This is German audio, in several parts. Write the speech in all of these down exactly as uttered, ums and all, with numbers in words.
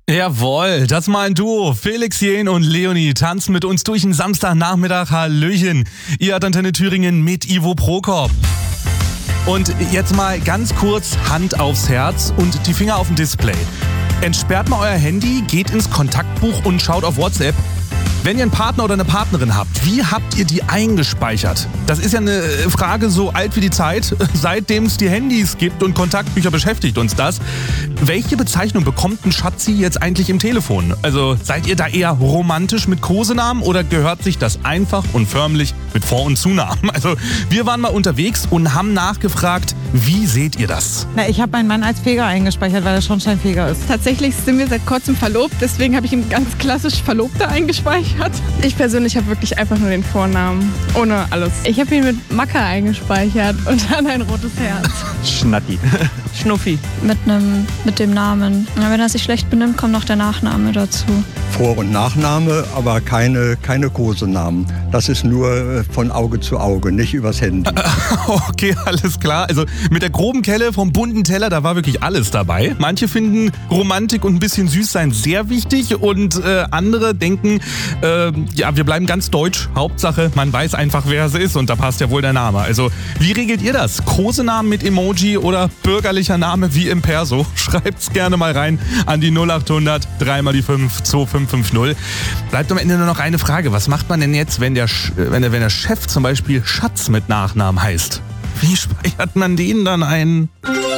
Jawohl, das mal ein Duo. Felix Jähn und Leonie tanzen mit uns durch den Samstagnachmittag. Hallöchen. Ihr hat Antenne Thüringen mit Ivo Prokop. Und jetzt mal ganz kurz Hand aufs Herz und die Finger auf dem Display. Entsperrt mal euer Handy, geht ins Kontaktbuch und schaut auf WhatsApp. Wenn ihr einen Partner oder eine Partnerin habt, wie habt ihr die eingespeichert? Das ist ja eine Frage so alt wie die Zeit, seitdem es die Handys gibt und Kontaktbücher beschäftigt uns das. Welche Bezeichnung bekommt ein Schatzi jetzt eigentlich im Telefon? Also seid ihr da eher romantisch mit Kosenamen oder gehört sich das einfach und förmlich mit Vor- und Zunamen? Also wir waren mal unterwegs und haben nachgefragt, wie seht ihr das? Na, ich habe meinen Mann als Feger eingespeichert, weil er Schornsteinfeger ist. Tatsächlich sind wir seit kurzem verlobt, deswegen habe ich ihn ganz klassisch Verlobter eingespeichert. Ich persönlich habe wirklich einfach nur den Vornamen, ohne alles. Ich habe ihn mit Macke eingespeichert und dann ein rotes Herz. Schnatti. Schnuffi. Mit, nem, mit dem Namen. Ja, wenn er sich schlecht benimmt, kommt noch der Nachname dazu. Vor- und Nachname, aber keine, keine Kosenamen. Das ist nur von Auge zu Auge, nicht übers Handy. Okay, alles klar. Also mit der groben Kelle vom bunten Teller, da war wirklich alles dabei. Manche finden Romantik und ein bisschen Süßsein sehr wichtig und äh, andere denken, äh, ja, wir bleiben ganz deutsch. Hauptsache, man weiß einfach, wer es ist und da passt ja wohl der Name. Also wie regelt ihr das? Kosenamen mit Emoji oder bürgerlicher Name wie im Perso? Schreibt's gerne mal rein an die null acht hundert drei mal die fünf zwei fünf fünf null. Bleibt am Ende nur noch eine Frage. Was macht man denn jetzt, wenn der, wenn der, wenn der Chef zum Beispiel Schatz mit Nachnamen heißt? Wie speichert man den dann ein?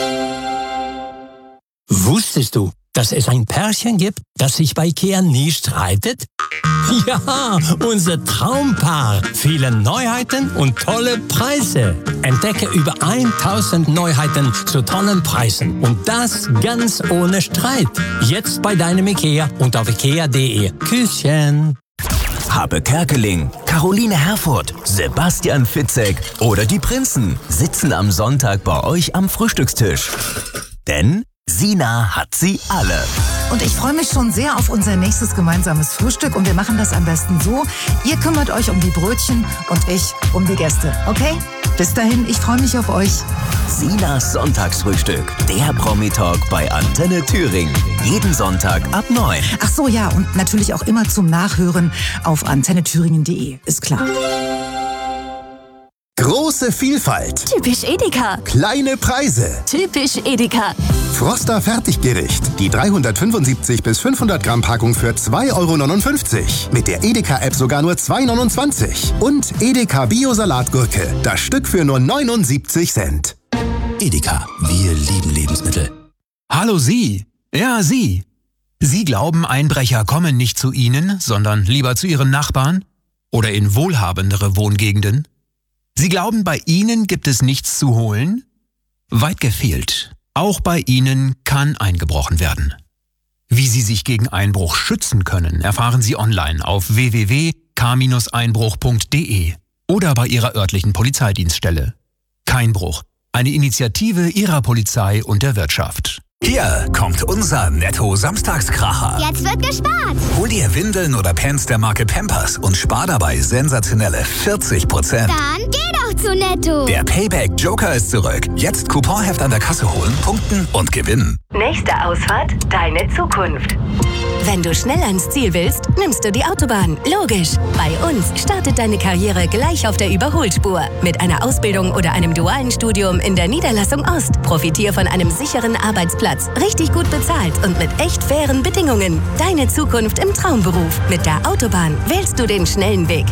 Wusstest du, dass es ein Pärchen gibt, das sich bei Ikea nie streitet? Ja, unser Traumpaar. Viele Neuheiten und tolle Preise. Entdecke über tausend Neuheiten zu tollen Preisen. Und das ganz ohne Streit. Jetzt bei deinem Ikea und auf ikea punkt de. Küsschen. Habe Kerkeling, Caroline Herfurth, Sebastian Fitzek oder die Prinzen sitzen am Sonntag bei euch am Frühstückstisch. Denn Sina hat sie alle. Und ich freue mich schon sehr auf unser nächstes gemeinsames Frühstück. Und wir machen das am besten so. Ihr kümmert euch um die Brötchen und ich um die Gäste. Okay? Bis dahin, ich freue mich auf euch. Sinas Sonntagsfrühstück. Der Promi-Talk bei Antenne Thüringen. Jeden Sonntag ab neun. Ach so, ja. Und natürlich auch immer zum Nachhören auf antenne thüringen punkt de. Ist klar. Große Vielfalt. Typisch Edeka. Kleine Preise. Typisch Edeka. Froster Fertiggericht. Die dreihundertfünfundsiebzig bis fünfhundert Gramm Packung für zwei Euro neunundfünfzig. Mit der Edeka-App sogar nur zwei Euro neunundzwanzig. Und Edeka Bio-Salatgurke. Das Stück für nur neunundsiebzig Cent. Edeka. Wir lieben Lebensmittel. Hallo Sie. Ja, Sie. Sie glauben, Einbrecher kommen nicht zu Ihnen, sondern lieber zu Ihren Nachbarn? Oder in wohlhabendere Wohngegenden? Sie glauben, bei Ihnen gibt es nichts zu holen? Weit gefehlt. Auch bei Ihnen kann eingebrochen werden. Wie Sie sich gegen Einbruch schützen können, erfahren Sie online auf w w w punkt k einbruch punkt de oder bei Ihrer örtlichen Polizeidienststelle. Keinbruch. Eine Initiative Ihrer Polizei und der Wirtschaft. Hier kommt unser Netto-Samstagskracher. Jetzt wird gespart. Hol dir Windeln oder Pants der Marke Pampers und spar dabei sensationelle vierzig Prozent. Dann geh doch zu Netto. Der Payback-Joker ist zurück. Jetzt Couponheft an der Kasse holen, punkten und gewinnen. Nächste Ausfahrt, deine Zukunft. Wenn du schnell ans Ziel willst, nimmst du die Autobahn. Logisch. Bei uns startet deine Karriere gleich auf der Überholspur. Mit einer Ausbildung oder einem dualen Studium in der Niederlassung Ost. Profitier von einem sicheren Arbeitsplatz. Richtig gut bezahlt und mit echt fairen Bedingungen. Deine Zukunft im Traumberuf. Mit der Autobahn wählst du den schnellen Weg.